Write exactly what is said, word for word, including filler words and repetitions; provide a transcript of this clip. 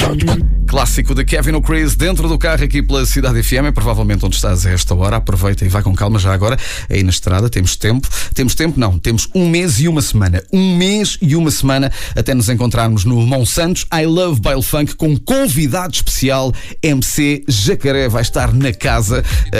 Clássico de Kevin O'Chris dentro do carro aqui pela Cidade F M, é provavelmente onde estás a esta hora. Aproveita e vai com calma já agora. Aí na estrada temos tempo. Temos tempo? Não, temos um mês e uma semana. Um mês e uma semana até nos encontrarmos no Monsantos I Love Baile Funk com convidado especial. M C Jacaré vai estar na casa.